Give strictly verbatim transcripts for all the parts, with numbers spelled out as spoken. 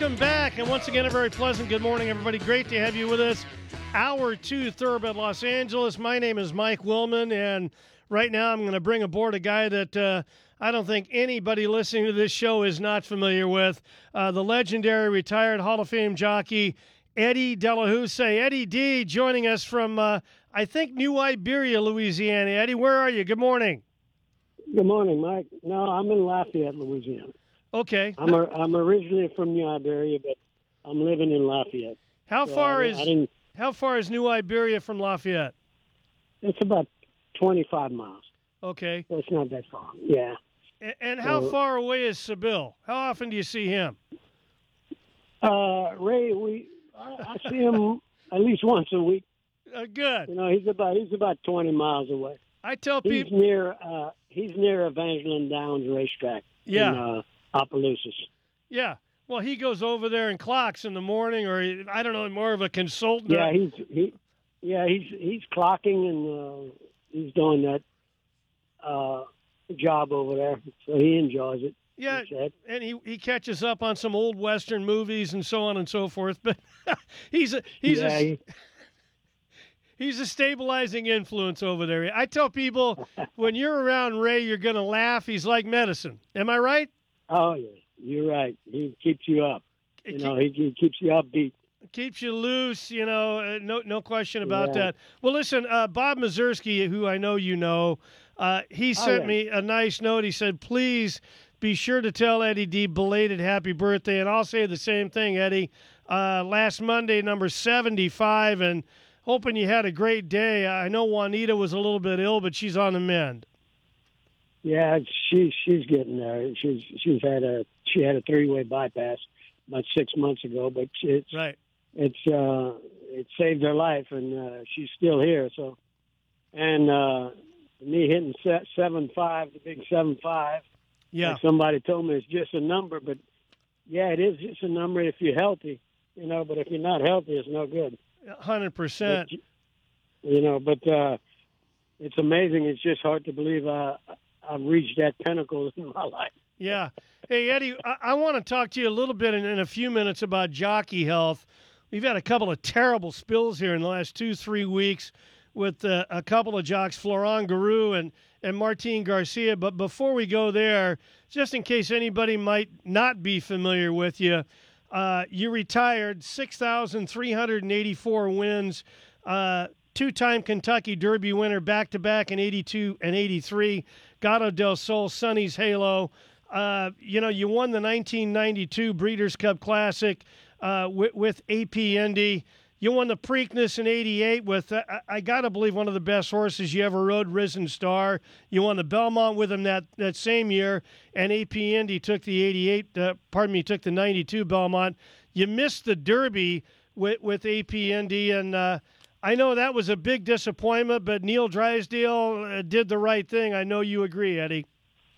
Welcome back, and once again, a very pleasant good morning, everybody. Great to have you with us. Hour two, Thoroughbred Los Angeles. My name is Mike Willman, and right now I'm going to bring aboard a guy that uh, I don't think anybody listening to this show is not familiar with, uh, the legendary retired Hall of Fame jockey, Eddie Delahoussaye. Eddie D joining us from, uh, I think, New Iberia, Louisiana. Eddie, where are you? Good morning. Good morning, Mike. No, I'm in Lafayette, Louisiana. Okay. I'm a, I'm originally from New Iberia, but I'm living in Lafayette. How so far I, is I didn't, how far is New Iberia from Lafayette? It's about twenty-five miles. Okay. So it's not that far. Yeah. And, and how So, far away is Seville? How often do you see him? Uh, Ray, we I, I see him at least once a week. Uh, good. You know, he's about he's about twenty miles away. I tell He's people. near uh, he's near Evangeline Downs Racetrack. Yeah. In, uh, Opelousas. Yeah. Well, he goes over there and clocks in the morning, or he, I don't know, more of a consultant. Yeah, he's he. Yeah, he's he's clocking and uh, he's doing that uh, job over there, so he enjoys it. Yeah, he said. and he, he catches up on some old Western movies and so on and so forth. But he's a he's yeah, a he, he's a stabilizing influence over there. I tell people when you're around Ray, you're going to laugh. He's like medicine. Am I right? oh yeah, you're right. He keeps you up. It You keep- know, he, he keeps you upbeat. keeps you loose, you know, uh, no no question about Yeah. that. Well, listen, uh, Bob Mazursky, who I know you know, uh, he sent yeah. me a nice note. He said, please be sure to tell Eddie D belated happy birthday. And I'll say the same thing, Eddie. Uh, last Monday, number seventy-five, and hoping you had a great day. I know Juanita was a little bit ill, but she's on the mend. Yeah, she she's getting there. She's she's had a she had a three way bypass about six months ago, but it's Right. it's uh, it saved her life, and uh, she's still here. So, and uh, me hitting se- seven five, the big seven five. Yeah. Like somebody told me it's just a number, but yeah, it is just a number if you're healthy, you know. But if you're not healthy, it's no good. one hundred percent. But, you know, but uh, it's amazing. It's just hard to believe uh, I've reached that pinnacle in my life. Yeah. Hey, Eddie, I, I want to talk to you a little bit in, in a few minutes about jockey health. We've had a couple of terrible spills here in the last two, three weeks with uh, a couple of jocks, Florent Garou and, and Martin Garcia. But before we go there, just in case anybody might not be familiar with you, uh, you retired, six thousand three hundred eighty-four wins, uh, two-time Kentucky Derby winner, back-to-back in eighty-two and eighty-three, Gato del Sol, Sonny's Halo. Uh, you know, you won the nineteen ninety-two Breeders' Cup Classic uh, with, with A P Indy. You won the Preakness in eighty-eight with, uh, I, I got to believe, one of the best horses you ever rode, Risen Star. You won the Belmont with him that, that same year, and A P Indy took the eighty-eight, uh, pardon me, took the ninety-two Belmont. You missed the Derby with, with A P Indy, and uh, I know that was a big disappointment, but Neil Drysdale uh, did the right thing. I know you agree, Eddie.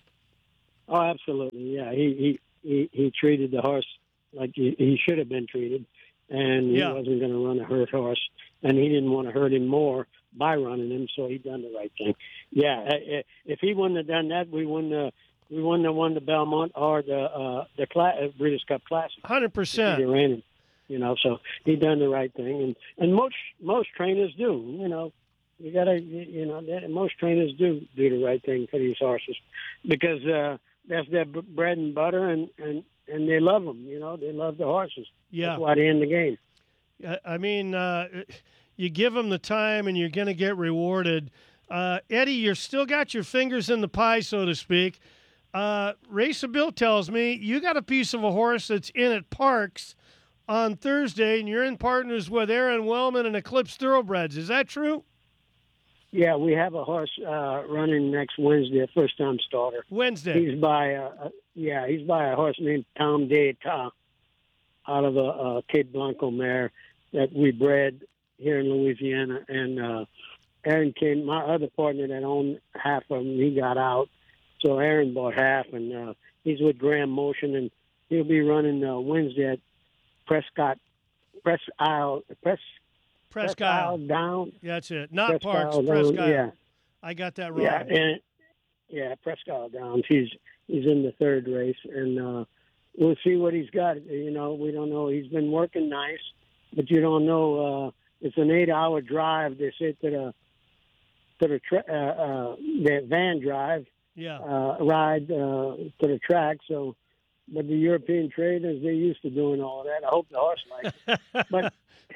Oh, absolutely. Yeah, he he, he, he treated the horse like he, he should have been treated, and he Yeah. wasn't going to run a hurt horse, and he didn't want to hurt him more by running him, so he done the right thing. Yeah, i- i- if he wouldn't have done that, we wouldn't have, we wouldn't have won the Belmont or the uh, the Cla- uh, Breeders' Cup Classic. one hundred If he percent. ran him, you know. So he done the right thing, and and most most trainers do, you know. You gotta, you know, that- most trainers do do the right thing for these horses because uh, that's their b- bread and butter, and, and, and they love them. You know, they love the horses. Yeah. That's why they're in the game. I- I mean, uh, you give them the time and you're going to get rewarded. Uh, Eddie, you're still got your fingers in the pie, so to speak. Uh, Ray Seville tells me you got a piece of a horse that's in at Parks on Thursday, and you're in partners with Aaron Wellman and Eclipse Thoroughbreds. Is that true? Yeah, we have a horse uh, running next Wednesday, a first-time starter. Wednesday. He's by, uh, uh, yeah, he's by a horse named Tom Deita out of a, a Cape Blanco mare that we bred here in Louisiana. And uh, Aaron came, my other partner that owned half of them, he got out. So Aaron bought half, and uh, he's with Graham Motion, and he'll be running uh, Wednesday at Prescott, Press Isle, Press, Presque Presque Isle Isle. down. That's it. Not Presque Parks, Isle Presque down, Isle. yeah. I got that wrong. Yeah, and yeah, Presque Isle Downs. He's he's in the third race, and uh, we'll see what he's got. You know, we don't know. He's been working nice, but you don't know. Uh, it's an eight-hour drive. They say to the to the tra- uh, uh, the van drive, Yeah. uh, ride uh, to the track. So, but the European traders, they're used to doing all that. I hope the horse likes it. But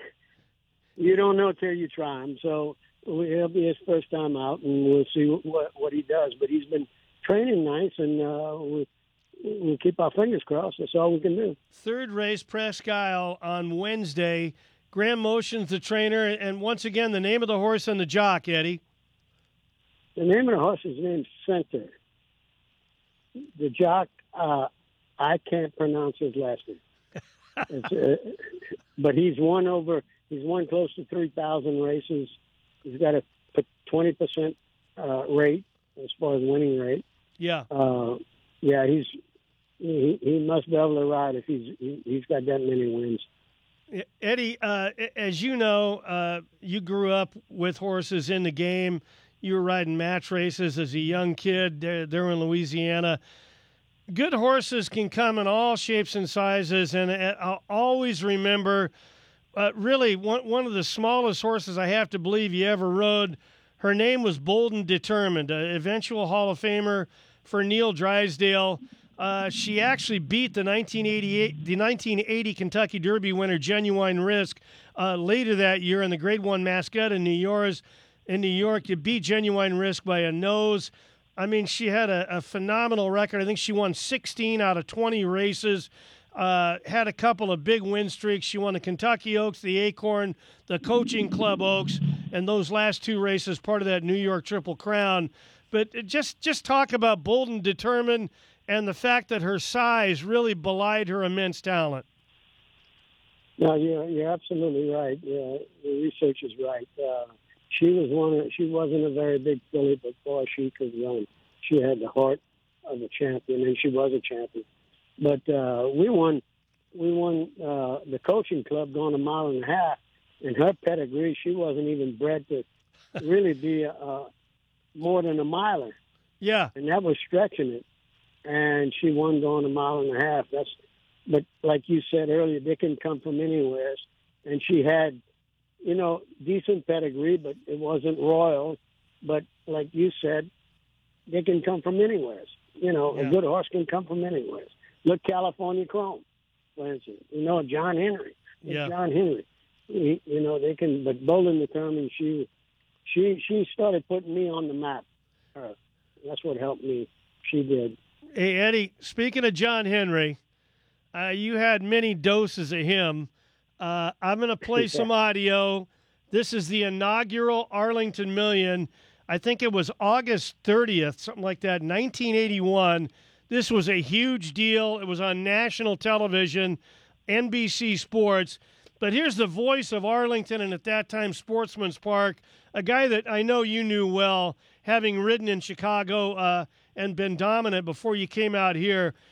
you don't know till you try him. So it'll be his first time out, and we'll see what what he does. But he's been training nice, and uh, we we'll keep our fingers crossed. That's all we can do. Third race, Presque Isle on Wednesday. Graham Motion's the trainer, and once again, the name of the horse and the jock, Eddie. The name of the horse is named Center. The jock, uh, I can't pronounce his last name. It's, uh, but he's won over. He's won close to three thousand races. He's got a twenty percent uh, rate as far as winning rate. Yeah. Uh, yeah, he's he, he must be able to ride if he's he, he's got that many wins. Eddie, uh, as you know, uh, you grew up with horses in the game. You were riding match races as a young kid there, there in Louisiana. Good horses can come in all shapes and sizes, and I'll always remember uh, really one, one of the smallest horses I have to believe you ever rode. Her name was Bolden Determined, an eventual Hall of Famer for Neil Drysdale. Uh, she actually beat the nineteen eighty-eight, the nineteen eighty Kentucky Derby winner Genuine Risk uh, later that year in the Grade One Mascot in New York. In New York, you beat Genuine Risk by a nose. I mean, she had a, a phenomenal record. I think she won sixteen out of twenty races. Uh, had a couple of big win streaks. She won the Kentucky Oaks, the Acorn, the Coaching Club Oaks, and those last two races part of that New York Triple Crown. But just just talk about Bolden Determined and the fact that her size really belied her immense talent. No, you're you're absolutely right. Yeah, the research is right. Uh, she was one. Of, she wasn't a very big filly, but boy, she could run. She had the heart of a champion, and she was a champion. But uh, we won. We won uh, the Coaching Club going a mile and a half. In her pedigree, she wasn't even bred to really be a, a, more than a miler. Yeah, and that was stretching it. And she won going a mile and a half. That's, but like you said earlier, they can come from anywhere. And she had, you know, decent pedigree, but it wasn't royal. But like you said, they can come from anywhere. You know, yeah. A good horse can come from anywhere. Look, California Chrome, for instance. You know, John Henry. Yeah. John Henry. He, you know, they can. But Bolden Determined, she, she, she started putting me on the map. Uh, that's what helped me. She did. Hey, Eddie, speaking of John Henry, uh, you had many doses of him. Uh, I'm going to play some audio. This is the inaugural Arlington Million. I think it was August thirtieth, something like that, nineteen eighty-one. This was a huge deal. It was on national television, N B C Sports. But here's the voice of Arlington and at that time Sportsman's Park, a guy that I know you knew well, having ridden in Chicago uh, and been dominant before you came out here.